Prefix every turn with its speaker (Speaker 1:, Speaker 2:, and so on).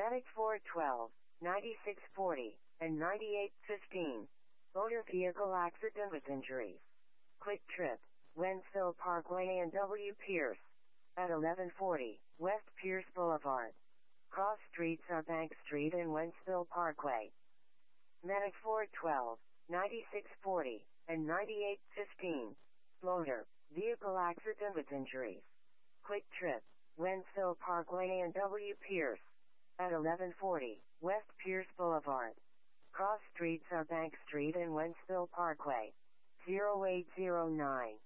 Speaker 1: Medic 412, 9640, and 9815. Motor vehicle accident with injuries. Quick Trip, Wentzville Parkway and W. Pierce. At 1140, West Pierce Boulevard. Cross streets are Bank Street and Wentzville Parkway. Medic 412, 9640, and 9815. Motor vehicle accident with injuries. Quick Trip, Wentzville Parkway and W. Pierce. At 1140, West Pierce Boulevard. Cross streets are Bank Street and Wentzville Parkway. 0809.